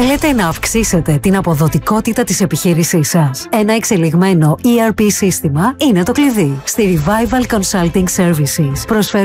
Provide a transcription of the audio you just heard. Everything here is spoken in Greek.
Θέλετε να αυξήσετε την αποδοτικότητα της επιχείρησής σας? Ένα εξελιγμένο ERP σύστημα είναι το κλειδί. Στη Revival Consulting Services προσφέρουμε